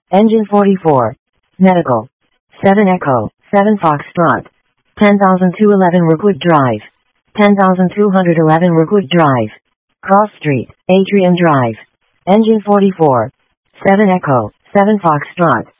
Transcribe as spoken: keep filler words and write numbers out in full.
Engine forty-four. Medical. seven Echo, seven Foxtrot. ten thousand two hundred eleven Rookwood Drive. ten thousand two hundred eleven Rookwood Drive. Cross Street, Atrium Drive. Engine forty-four. seven Echo, seven Foxtrot.